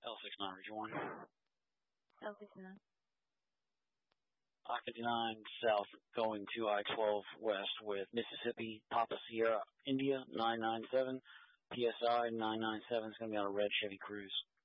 L69 rejoin. L69. I-59 south going to I-12 west with Mississippi, Papa Sierra, India 997. PSI 997 is going to be on a red Chevy Cruze.